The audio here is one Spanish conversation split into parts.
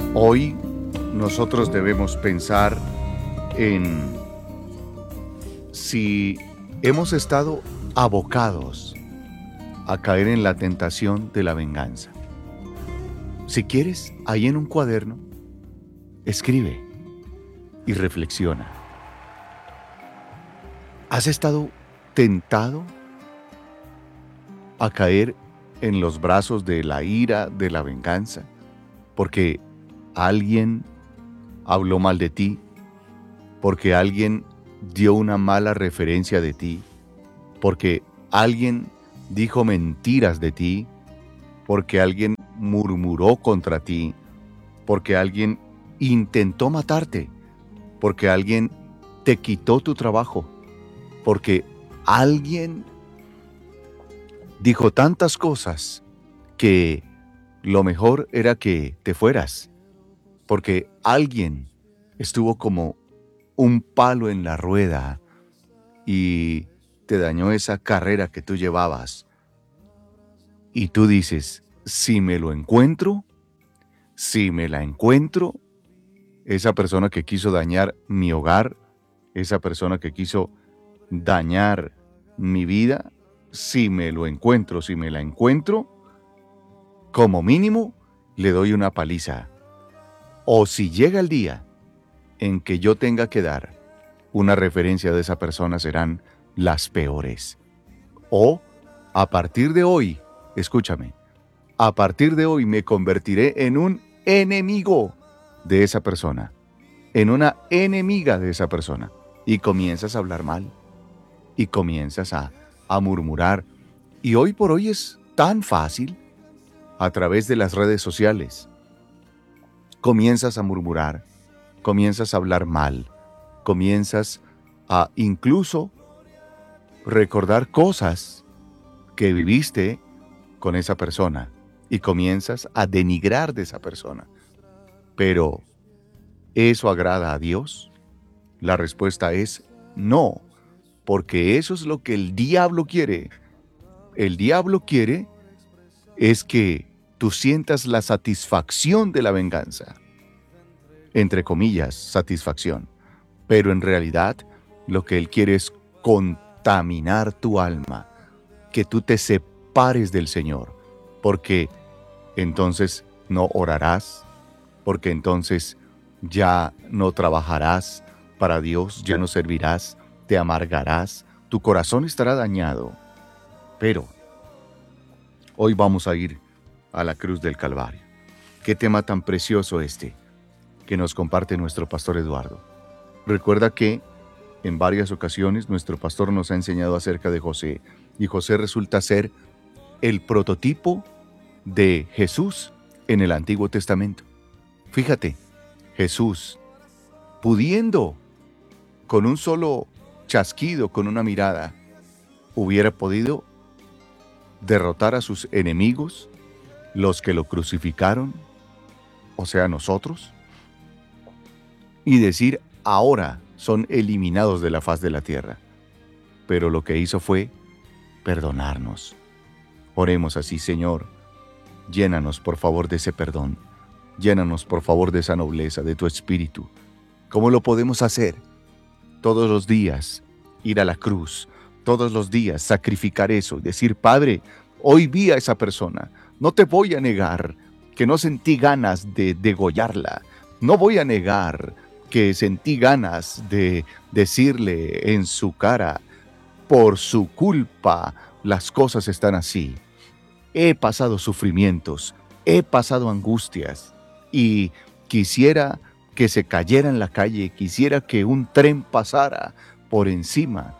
Hoy nosotros debemos pensar en si hemos estado abocados a caer en la tentación de la venganza. Si quieres, ahí en un cuaderno, escribe y reflexiona. ¿Has estado tentado a caer en los brazos de la ira, de la venganza? Porque alguien habló mal de ti, porque alguien dio una mala referencia de ti, porque alguien dijo mentiras de ti, porque alguien murmuró contra ti, porque alguien intentó matarte, porque alguien te quitó tu trabajo, porque alguien dijo tantas cosas que lo mejor era que te fueras, porque alguien estuvo como un palo en la rueda y te dañó esa carrera que tú llevabas. Y tú dices, si me lo encuentro, si me la encuentro, esa persona que quiso dañar mi hogar, esa persona que quiso dañar mi vida, si me lo encuentro, si me la encuentro, como mínimo le doy una paliza. O si llega el día en que yo tenga que dar una referencia de esa persona, serán las peores. O a partir de hoy, escúchame, a partir de hoy me convertiré en un enemigo de esa persona, en una enemiga de esa persona. Y comienzas a hablar mal, y comienzas a murmurar. Y hoy por hoy es tan fácil, a través de las redes sociales. Comienzas a murmurar, comienzas a hablar mal, comienzas a incluso recordar cosas que viviste con esa persona y comienzas a denigrar de esa persona. Pero, ¿eso agrada a Dios? La respuesta es no, porque eso es lo que el diablo quiere. El diablo quiere es que tú sientas la satisfacción de la venganza. Entre comillas, satisfacción. Pero en realidad, lo que él quiere es contaminar tu alma, que tú te separes del Señor, porque entonces no orarás, porque entonces ya no trabajarás para Dios, ya no servirás, te amargarás, tu corazón estará dañado. Pero hoy vamos a ir a la cruz del Calvario. Qué tema tan precioso este que nos comparte nuestro pastor Eduardo. Recuerda que en varias ocasiones nuestro pastor nos ha enseñado acerca de José, y José resulta ser el prototipo de Jesús en el Antiguo Testamento. Fíjate, Jesús, pudiendo con un solo chasquido, con una mirada, hubiera podido derrotar a sus enemigos, los que lo crucificaron, o sea, nosotros, y decir, ahora son eliminados de la faz de la tierra. Pero lo que hizo fue perdonarnos. Oremos así: Señor, llénanos por favor de ese perdón, llénanos por favor de esa nobleza, de tu espíritu. ¿Cómo lo podemos hacer? Todos los días ir a la cruz, todos los días sacrificar eso y decir, Padre, hoy vi a esa persona, no te voy a negar que no sentí ganas de degollarla, no voy a negar que sentí ganas de decirle en su cara, por su culpa las cosas están así. He pasado sufrimientos, he pasado angustias y quisiera que se cayera en la calle, quisiera que un tren pasara por encima.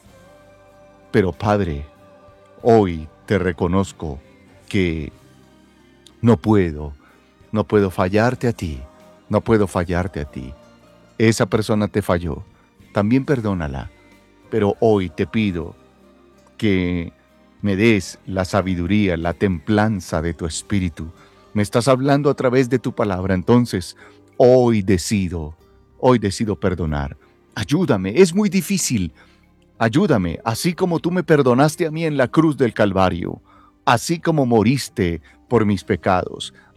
Pero Padre, hoy te reconozco que no puedo fallarte a ti, no puedo fallarte a ti. Esa persona te falló, también perdónala, pero hoy te pido que me des la sabiduría, la templanza de tu espíritu. Me estás hablando a través de tu palabra, entonces hoy decido perdonar. Ayúdame, es muy difícil. Ayúdame, así como tú me perdonaste a mí en la cruz del Calvario, así como moriste por mis pecados,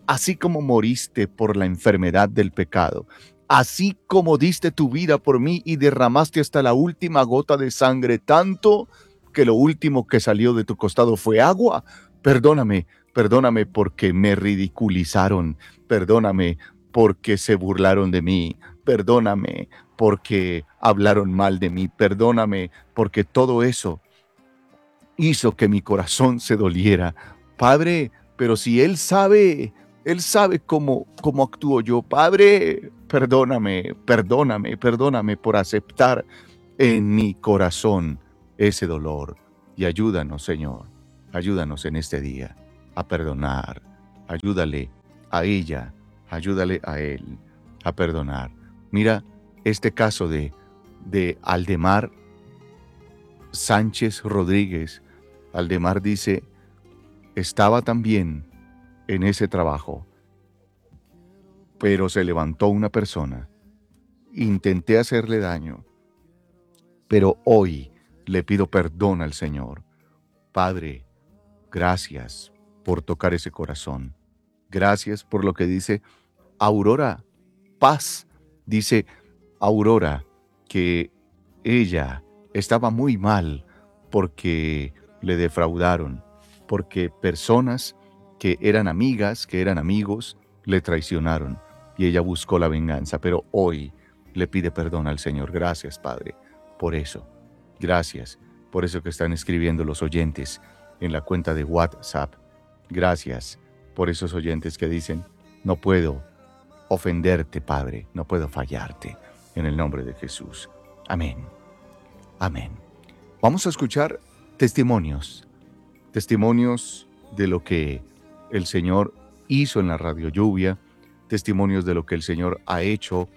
así como moriste por la enfermedad del pecado, así como diste tu vida por mí y derramaste hasta la última gota de sangre, tanto que lo último que salió de tu costado fue agua, perdóname, perdóname porque me ridiculizaron, perdóname porque se burlaron de mí, perdóname porque hablaron mal de mí, perdóname porque todo eso hizo que mi corazón se doliera. Padre, pero si Él sabe cómo actúo yo. Padre, perdóname, perdóname, perdóname por aceptar en mi corazón ese dolor. Y ayúdanos, Señor, ayúdanos en este día a perdonar. Ayúdale a ella, ayúdale a él a perdonar. Mira este caso de Aldemar Sánchez Rodríguez. Aldemar dice, estaba también en ese trabajo, pero se levantó una persona. Intenté hacerle daño, pero hoy le pido perdón al Señor. Padre, gracias por tocar ese corazón. Gracias por lo que dice Aurora Paz. Dice Aurora que ella estaba muy mal porque le defraudaron, porque personas que eran amigas, que eran amigos, le traicionaron y ella buscó la venganza, pero hoy le pide perdón al Señor. Gracias, Padre, por eso. Gracias por eso que están escribiendo los oyentes en la cuenta de WhatsApp. Gracias por esos oyentes que dicen, no puedo ofenderte, Padre, no puedo fallarte, en el nombre de Jesús. Amén. Amén. Vamos a escuchar testimonios de lo que el Señor hizo en la Radio Lluvia, testimonios de lo que el Señor ha hecho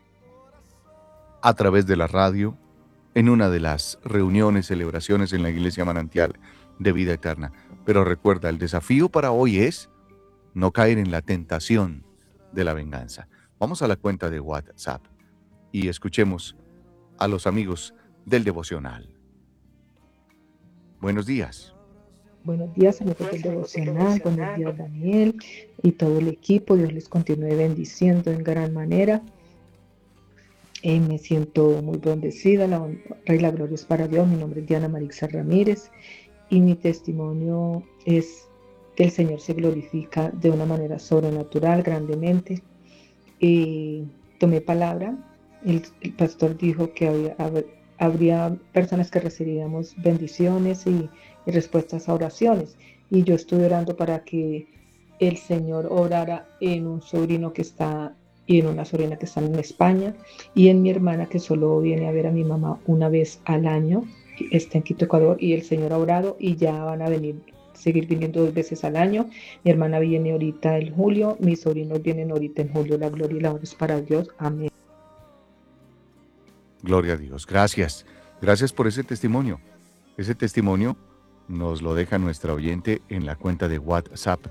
a través de la radio, en una de las reuniones, celebraciones en la Iglesia Manantial de Vida Eterna. Pero recuerda, el desafío para hoy es no caer en la tentación de la venganza. Vamos a la cuenta de WhatsApp y escuchemos a los amigos del devocional. Buenos días. Buenos días, amigos del devocional. Buenos días, Daniel y todo el equipo. Dios les continúe bendiciendo en gran manera. Me siento muy bendecida. La honra y la gloria es para Dios. Mi nombre es Diana Marixa Ramírez y mi testimonio es que el Señor se glorifica de una manera sobrenatural, grandemente. Tomé palabra. El pastor dijo que habría personas que recibiríamos bendiciones y respuestas a oraciones. Y yo estuve orando para que el Señor obrara en un sobrino que está y en una sobrina que están en España y en mi hermana que solo viene a ver a mi mamá una vez al año, está en Quito, Ecuador, y el Señor ha obrado y ya van a seguir viniendo 2 veces al año. Mi hermana viene ahorita en julio, mis sobrinos vienen ahorita en julio. La gloria y la honra es para Dios. Amén. Gloria a Dios. Gracias. Gracias por ese testimonio. Ese testimonio nos lo deja nuestra oyente en la cuenta de WhatsApp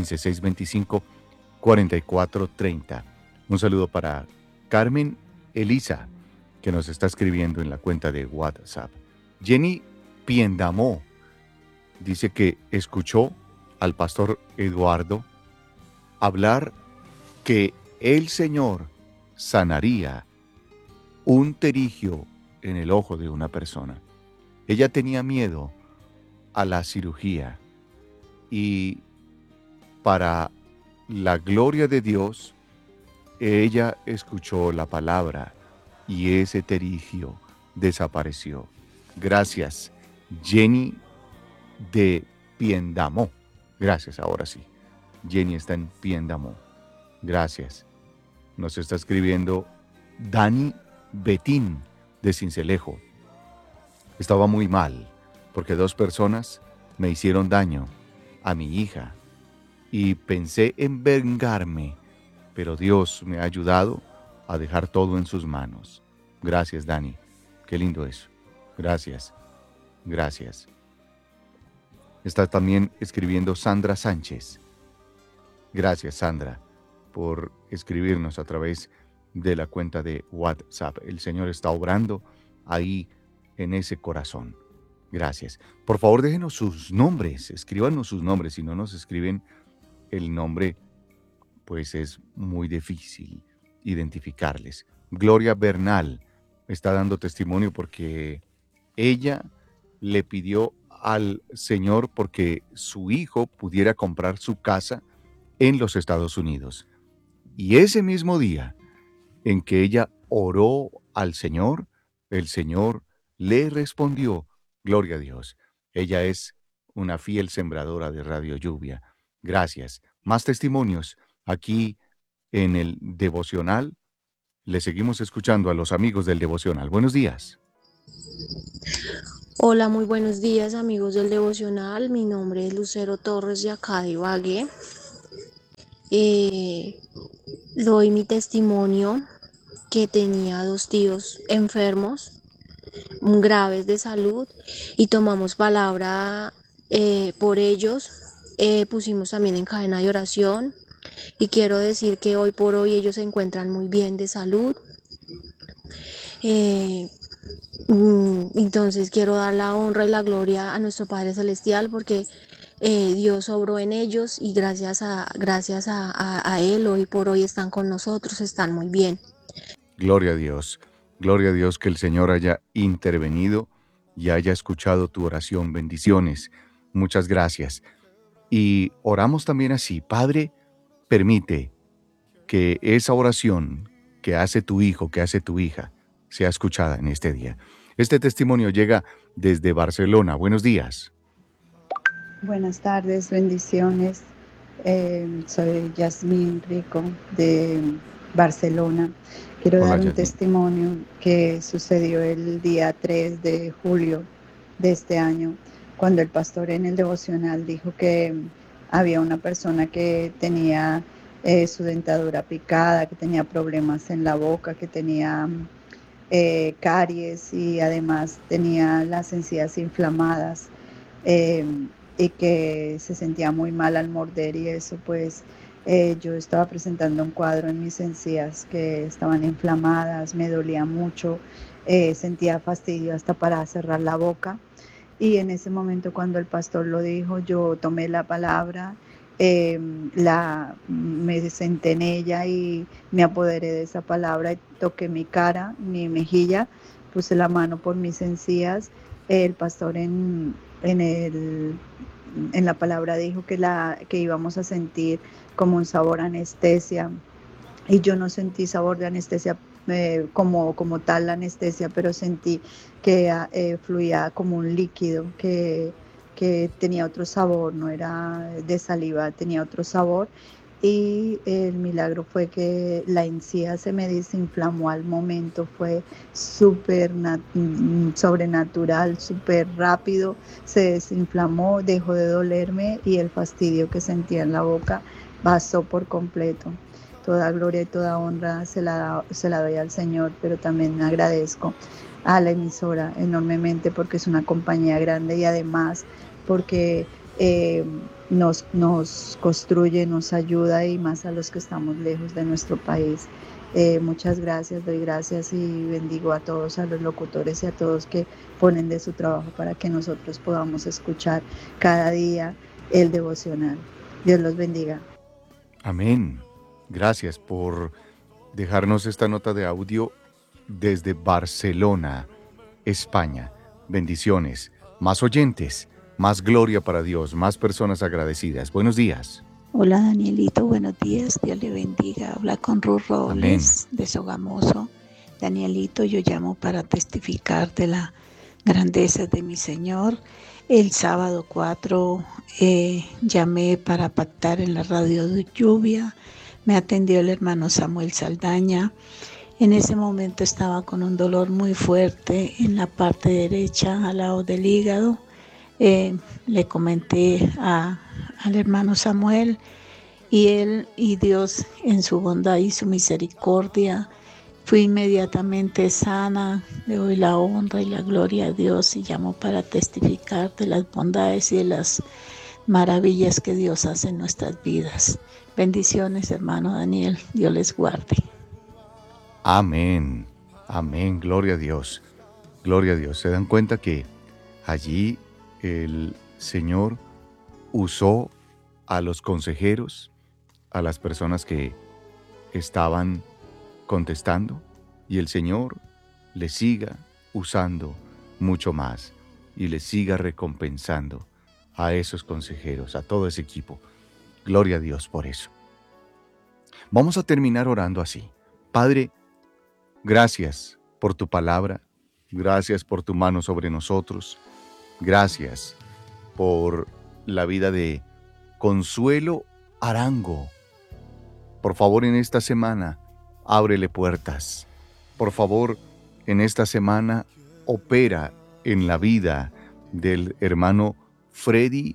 315-625-4430. Un saludo para Carmen Elisa, que nos está escribiendo en la cuenta de WhatsApp. Jenny Piendamó dice que escuchó al pastor Eduardo hablar que el Señor sanaría un terigio en el ojo de una persona. Ella tenía miedo a la cirugía y para la gloria de Dios, ella escuchó la palabra y ese terigio desapareció. Gracias, Jenny de Piendamó. Gracias, ahora sí. Jenny está en Piendamó. Gracias. Nos está escribiendo Dani Betín de Cincelejo. Estaba muy mal porque 2 personas me hicieron daño a mi hija y pensé en vengarme, pero Dios me ha ayudado a dejar todo en sus manos. Gracias, Dani. Qué lindo eso. Gracias. Gracias. Está también escribiendo Sandra Sánchez. Gracias, Sandra, por escribirnos a través de la cuenta de WhatsApp. El Señor está obrando ahí en ese corazón. Gracias. Por favor, déjenos sus nombres, escríbanos sus nombres. Si no nos escriben el nombre pues es muy difícil identificarles. Gloria Bernal está dando testimonio porque ella le pidió al Señor porque su hijo pudiera comprar su casa en los Estados Unidos. Y ese mismo día en que ella oró al Señor, el Señor le respondió, gloria a Dios. Ella es una fiel sembradora de Radio Lluvia. Gracias. Más testimonios aquí en el devocional. Le seguimos escuchando a los amigos del devocional. Buenos días. Hola, muy buenos días amigos del devocional. Mi nombre es Lucero Torres de acá de Ibagué. Doy mi testimonio que tenía 2 tíos enfermos, graves de salud, y tomamos palabra por ellos. Pusimos también en cadena de oración y quiero decir que hoy por hoy ellos se encuentran muy bien de salud. Entonces quiero dar la honra y la gloria a nuestro Padre Celestial porque Dios obró en ellos y gracias a Él hoy por hoy están con nosotros, están muy bien. Gloria a Dios. Gloria a Dios que el Señor haya intervenido y haya escuchado tu oración. Bendiciones. Muchas gracias. Y oramos también así. Padre, permite que esa oración que hace tu hijo, que hace tu hija, sea escuchada en este día. Este testimonio llega desde Barcelona. Buenos días. Buenas tardes, bendiciones. Soy Yasmín Rico de Barcelona. Quiero Hola, dar un Yasmín. testimonio que sucedió el día 3 de julio de este año, cuando el pastor en el devocional dijo que había una persona que tenía su dentadura picada, que tenía problemas en la boca, que tenía caries y además tenía las encías inflamadas. eh, y que se sentía muy mal al morder y eso, pues yo estaba presentando un cuadro en mis encías que estaban inflamadas, me dolía mucho, sentía fastidio hasta para cerrar la boca. Y en ese momento cuando el pastor lo dijo, yo tomé la palabra, me senté en ella y me apoderé de esa palabra y toqué mi cara, mi mejilla, puse la mano por mis encías. El pastor en la palabra dijo que íbamos a sentir como un sabor a anestesia, y yo no sentí sabor de anestesia como tal la anestesia, pero sentí que fluía como un líquido que tenía otro sabor, no era de saliva, tenía otro sabor. Y el milagro fue que la encía se me desinflamó al momento, fue súper sobrenatural, súper rápido, se desinflamó, dejó de dolerme y el fastidio que sentía en la boca pasó por completo. Toda gloria y toda honra se la doy al Señor, pero también agradezco a la emisora enormemente porque es una compañía grande y además porque nos construye, nos ayuda, y más a los que estamos lejos de nuestro país. Muchas gracias, doy gracias y bendigo a todos, a los locutores y a todos que ponen de su trabajo para que nosotros podamos escuchar cada día el devocional. Dios los bendiga. Amén. Gracias por dejarnos esta nota de audio desde Barcelona, España. Bendiciones. Más oyentes, más gloria para Dios, más personas agradecidas. Buenos días. Hola Danielito, buenos días, Dios le bendiga. Habla con Ruth Robles de Sogamoso. Danielito, yo llamo para testificar de la grandeza de mi Señor. El sábado 4 llamé para pactar en la radio de Lluvia. Me atendió el hermano Samuel Saldaña. En ese momento estaba con un dolor muy fuerte en la parte derecha, al lado del hígado. Le comenté al hermano Samuel y él y Dios en su bondad y su misericordia fui inmediatamente sana. Le doy la honra y la gloria a Dios y llamo para testificar de las bondades y de las maravillas que Dios hace en nuestras vidas. Bendiciones, hermano Daniel, Dios les guarde. Amén, amén, gloria a Dios, gloria a Dios. Se dan cuenta que allí el Señor usó a los consejeros, a las personas que estaban contestando y el Señor les siga usando mucho más y les siga recompensando a esos consejeros, a todo ese equipo. Gloria a Dios por eso. Vamos a terminar orando así. Padre, gracias por tu palabra, gracias por tu mano sobre nosotros, gracias por la vida de Consuelo Arango. Por favor, en esta semana, ábrele puertas. Por favor, en esta semana, opera en la vida del hermano Freddy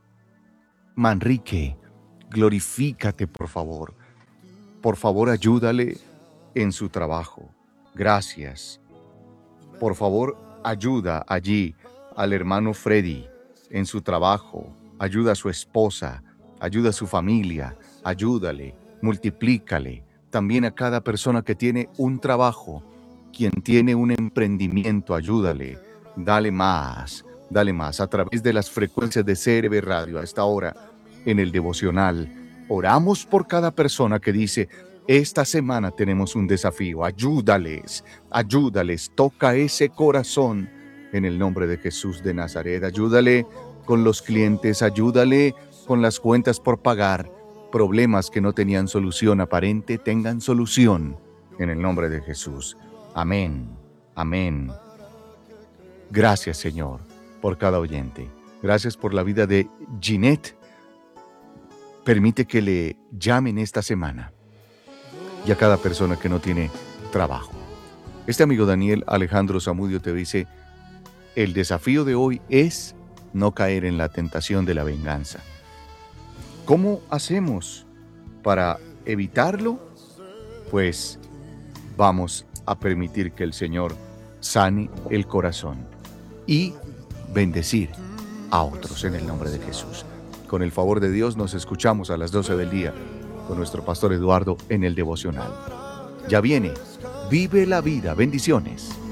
Manrique. Glorifícate, por favor. Por favor, ayúdale en su trabajo. Gracias. Por favor, ayuda allí al hermano Freddy en su trabajo. Ayuda a su esposa, ayuda a su familia, ayúdale, multiplícale. También a cada persona que tiene un trabajo, quien tiene un emprendimiento, ayúdale, dale más a través de las frecuencias de CRB Radio a esta hora en el devocional. Oramos por cada persona que dice, esta semana tenemos un desafío, ayúdales, toca ese corazón en el nombre de Jesús de Nazaret, ayúdale con los clientes, ayúdale con las cuentas por pagar, problemas que no tenían solución aparente, tengan solución en el nombre de Jesús. Amén, amén. Gracias, Señor, por cada oyente. Gracias por la vida de Ginette. Permite que le llamen esta semana y a cada persona que no tiene trabajo. Este amigo Daniel Alejandro Zamudio te dice, el desafío de hoy es no caer en la tentación de la venganza. ¿Cómo hacemos para evitarlo? Pues vamos a permitir que el Señor sane el corazón y bendecir a otros en el nombre de Jesús. Con el favor de Dios nos escuchamos a las 12 del día con nuestro pastor Eduardo en el devocional. Ya viene, vive la vida, bendiciones.